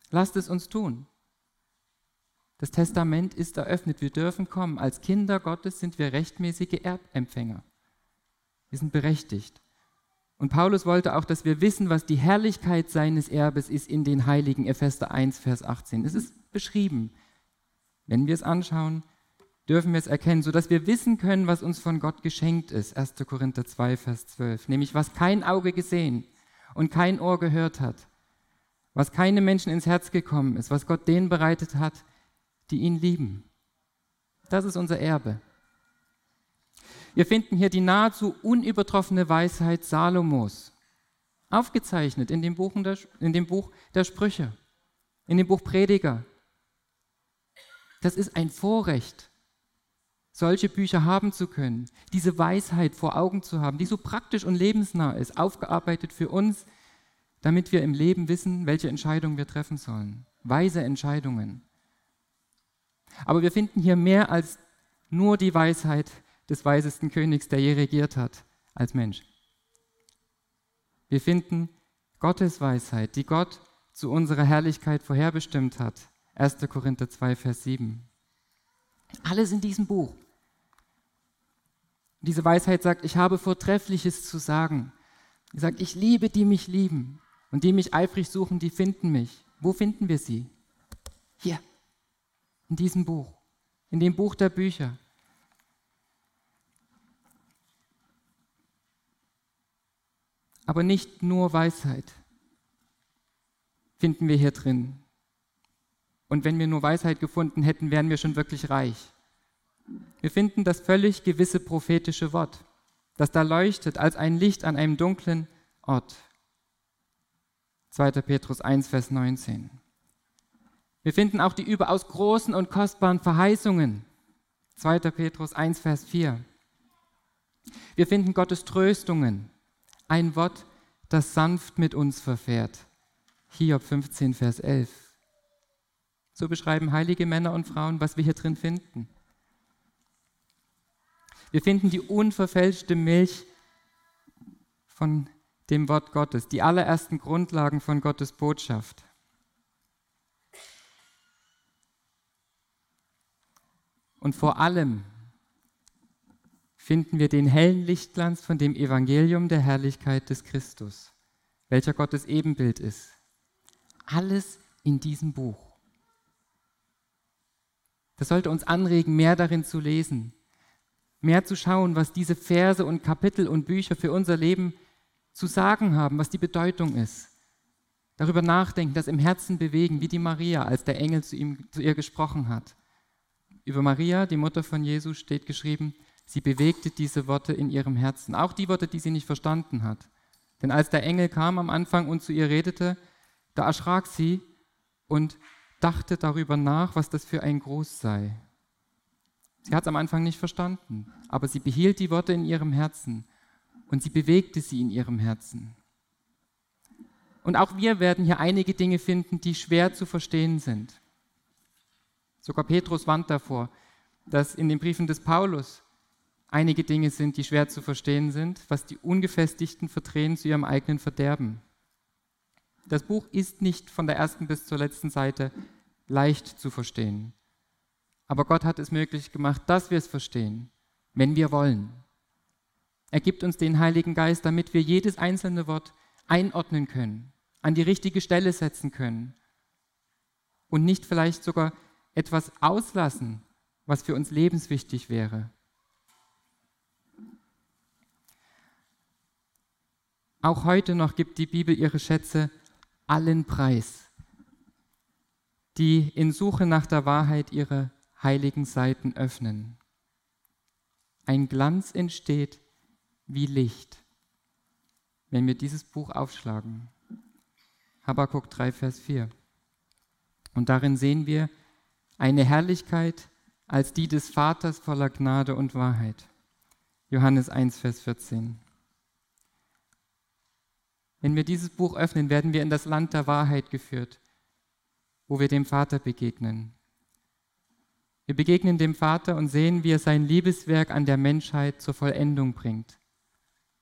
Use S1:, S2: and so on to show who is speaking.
S1: Lasst es uns tun. Das Testament ist eröffnet. Wir dürfen kommen. Als Kinder Gottes sind wir rechtmäßige Erbempfänger. Wir sind berechtigt. Und Paulus wollte auch, dass wir wissen, was die Herrlichkeit seines Erbes ist in den Heiligen. Epheser 1, Vers 18. Es ist beschrieben. Wenn wir es anschauen, dürfen wir es erkennen, sodass wir wissen können, was uns von Gott geschenkt ist. 1. Korinther 2, Vers 12. Nämlich, was kein Auge gesehen und kein Ohr gehört hat, was keinem Menschen ins Herz gekommen ist, was Gott denen bereitet hat, die ihn lieben. Das ist unser Erbe. Wir finden hier die nahezu unübertroffene Weisheit Salomos, aufgezeichnet in dem Buch der Sprüche, in dem Buch Prediger. Das ist ein Vorrecht, solche Bücher haben zu können, diese Weisheit vor Augen zu haben, die so praktisch und lebensnah ist, aufgearbeitet für uns, damit wir im Leben wissen, welche Entscheidungen wir treffen sollen. Weise Entscheidungen. Aber wir finden hier mehr als nur die Weisheit des weisesten Königs, der je regiert hat, als Mensch. Wir finden Gottes Weisheit, die Gott zu unserer Herrlichkeit vorherbestimmt hat. 1. Korinther 2, Vers 7. Alles in diesem Buch. Diese Weisheit sagt, ich habe Vortreffliches zu sagen. Sie sagt, ich liebe, die mich lieben. Und die mich eifrig suchen, die finden mich. Wo finden wir sie? Hier, in diesem Buch, in dem Buch der Bücher. Aber nicht nur Weisheit finden wir hier drin. Und wenn wir nur Weisheit gefunden hätten, wären wir schon wirklich reich. Wir finden das völlig gewisse prophetische Wort, das da leuchtet als ein Licht an einem dunklen Ort. 2. Petrus 1, Vers 19. Wir finden auch die überaus großen und kostbaren Verheißungen. 2. Petrus 1, Vers 4. Wir finden Gottes Tröstungen. Ein Wort, das sanft mit uns verfährt. Hiob 15, Vers 11. So beschreiben heilige Männer und Frauen, was wir hier drin finden. Wir finden die unverfälschte Milch von dem Wort Gottes, die allerersten Grundlagen von Gottes Botschaft. Und vor allem finden wir den hellen Lichtglanz von dem Evangelium der Herrlichkeit des Christus, welcher Gottes Ebenbild ist. Alles in diesem Buch. Das sollte uns anregen, mehr darin zu lesen, mehr zu schauen, was diese Verse und Kapitel und Bücher für unser Leben zu sagen haben, was die Bedeutung ist. Darüber nachdenken, das im Herzen bewegen, wie die Maria, als der Engel zu ihr gesprochen hat. Über Maria, die Mutter von Jesus, steht geschrieben, sie bewegte diese Worte in ihrem Herzen, auch die Worte, die sie nicht verstanden hat. Denn als der Engel kam am Anfang und zu ihr redete, da erschrak sie und dachte darüber nach, was das für ein Gruß sei. Sie hat es am Anfang nicht verstanden, aber sie behielt die Worte in ihrem Herzen und sie bewegte sie in ihrem Herzen. Und auch wir werden hier einige Dinge finden, die schwer zu verstehen sind. Sogar Petrus warnt davor, dass in den Briefen des Paulus einige Dinge sind, die schwer zu verstehen sind, was die Ungefestigten verdrehen zu ihrem eigenen Verderben. Das Buch ist nicht von der ersten bis zur letzten Seite leicht zu verstehen. Aber Gott hat es möglich gemacht, dass wir es verstehen, wenn wir wollen. Er gibt uns den Heiligen Geist, damit wir jedes einzelne Wort einordnen können, an die richtige Stelle setzen können und nicht vielleicht sogar etwas auslassen, was für uns lebenswichtig wäre. Auch heute noch gibt die Bibel ihre Schätze allen preis, die in Suche nach der Wahrheit ihre heiligen Seiten öffnen. Ein Glanz entsteht wie Licht, wenn wir dieses Buch aufschlagen. Habakuk 3, Vers 4. Und darin sehen wir eine Herrlichkeit als die des Vaters voller Gnade und Wahrheit. Johannes 1, Vers 14. Wenn wir dieses Buch öffnen, werden wir in das Land der Wahrheit geführt, wo wir dem Vater begegnen. Wir begegnen dem Vater und sehen, wie er sein Liebeswerk an der Menschheit zur Vollendung bringt.